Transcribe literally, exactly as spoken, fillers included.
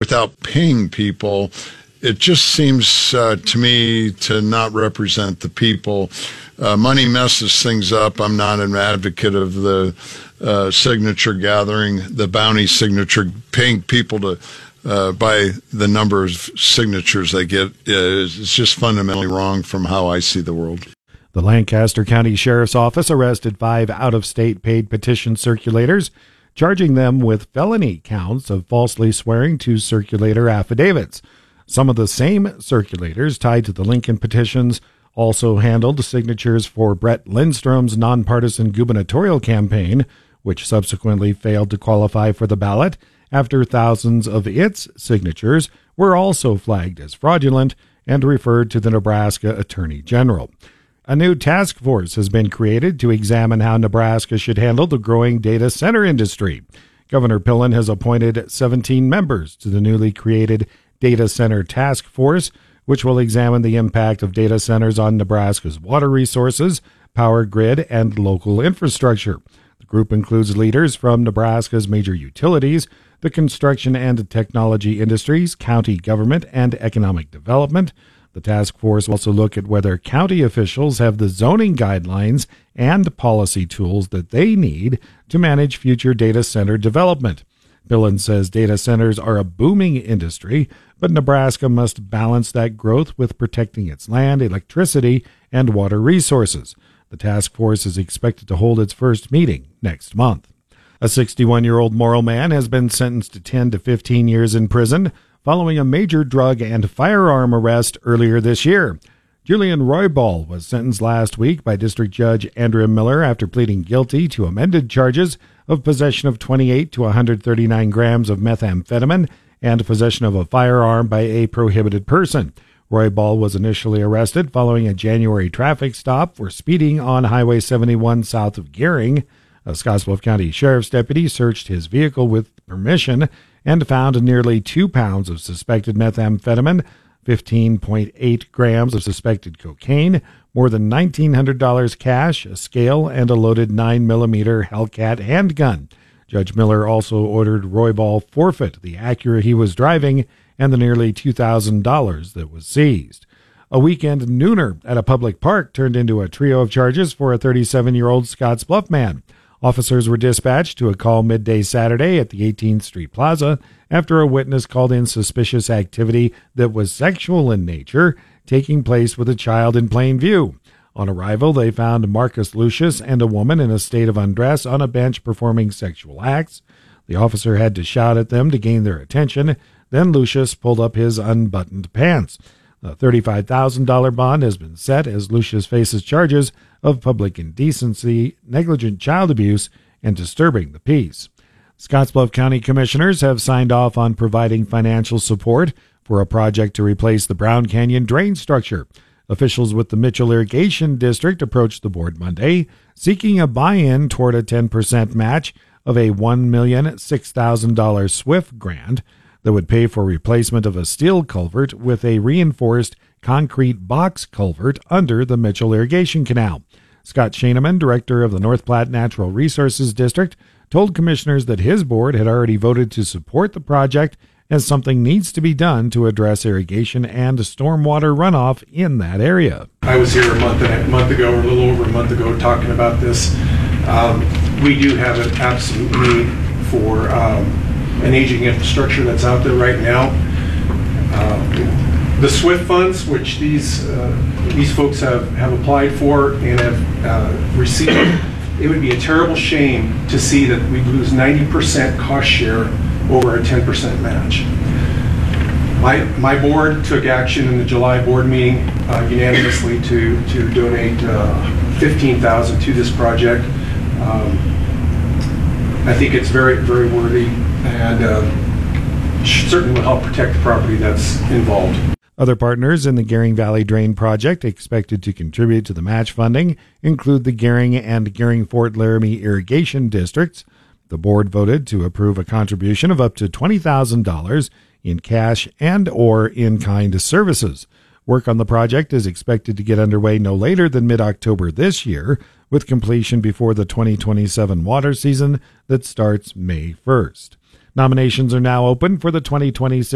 without paying people, it just seems uh, to me to not represent the people. Uh, money messes things up. I'm not an advocate of the uh, signature gathering, the bounty signature, paying people to uh, by the number of signatures they get. It's just fundamentally wrong from how I see the world. The Lancaster County Sheriff's Office arrested five out-of-state paid petition circulators, charging them with felony counts of falsely swearing to circulator affidavits. Some of the same circulators tied to the Lincoln petitions also handled signatures for Brett Lindstrom's nonpartisan gubernatorial campaign, which subsequently failed to qualify for the ballot after thousands of its signatures were also flagged as fraudulent and referred to the Nebraska Attorney General. A new task force has been created to examine how Nebraska should handle the growing data center industry. Governor Pillen has appointed seventeen members to the newly created Data Center Task Force, which will examine the impact of data centers on Nebraska's water resources, power grid, and local infrastructure. The group includes leaders from Nebraska's major utilities, the construction and technology industries, county government, and economic development. The task force will also look at whether county officials have the zoning guidelines and policy tools that they need to manage future data center development. Pillen says data centers are a booming industry, but Nebraska must balance that growth with protecting its land, electricity, and water resources. The task force is expected to hold its first meeting next month. A sixty-one-year-old Morrill man has been sentenced to ten to fifteen years in prison following a major drug and firearm arrest earlier this year. Julian Roybal was sentenced last week by District Judge Andrea Miller after pleading guilty to amended charges of possession of twenty-eight to one hundred thirty-nine grams of methamphetamine and possession of a firearm by a prohibited person. Roybal was initially arrested following a January traffic stop for speeding on Highway seventy-one south of Gering. A Scottsbluff County Sheriff's deputy searched his vehicle with permission and found nearly two pounds of suspected methamphetamine, fifteen point eight grams of suspected cocaine, more than nineteen hundred dollars cash, a scale, and a loaded nine millimeter Hellcat handgun. Judge Miller also ordered Roybal forfeit the Acura he was driving and the nearly two thousand dollars that was seized. A weekend nooner at a public park turned into a trio of charges for a thirty-seven-year-old Scottsbluff man. Officers were dispatched to a call midday Saturday at the eighteenth Street Plaza after a witness called in suspicious activity that was sexual in nature taking place with a child in plain view. On arrival, they found Marcus Lucius and a woman in a state of undress on a bench performing sexual acts. The officer had to shout at them to gain their attention. Then Lucius pulled up his unbuttoned pants. A thirty-five thousand dollars bond has been set as Lucius faces charges of public indecency, negligent child abuse, and disturbing the peace. Scottsbluff County Commissioners have signed off on providing financial support for a project to replace the Brown Canyon drain structure. Officials with the Mitchell Irrigation District approached the board Monday, seeking a buy-in toward a ten percent match of a one million six thousand dollars SWIFT grant that would pay for replacement of a steel culvert with a reinforced concrete box culvert under the Mitchell Irrigation Canal. Scott Shaneman, director of the North Platte Natural Resources District, told commissioners that his board had already voted to support the project as something needs to be done to address irrigation and stormwater runoff in that area. I was here a month, and a month ago, or a little over a month ago, talking about this. Um, we do have an absolute need for um, an aging infrastructure that's out there right now. Uh, the SWIFT funds, which these uh, these folks have, have applied for and have uh, received, it would be a terrible shame to see that we lose ninety percent cost share over a ten percent match. My, my board took action in the July board meeting uh, unanimously to, to donate uh, fifteen thousand dollars to this project. Um, I think it's very, very worthy, and uh, certainly will help protect the property that's involved. Other partners in the Gering Valley Drain Project expected to contribute to the match funding include the Gering and Gering-Fort Laramie irrigation districts. The board voted to approve a contribution of up to twenty thousand dollars in cash and or in-kind services. Work on the project is expected to get underway no later than mid-October this year, with completion before the twenty twenty-seven water season that starts May first. Nominations are now open for the twenty twenty-six